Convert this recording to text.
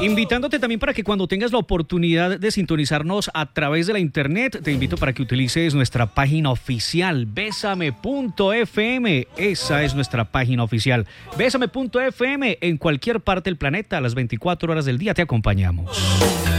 Invitándote también para que cuando tengas la oportunidad de sintonizarnos a través de la internet, te invito para que utilices nuestra página oficial, besame.fm. Esa es nuestra página oficial, besame.fm. En cualquier parte del planeta, a las 24 horas del día te acompañamos.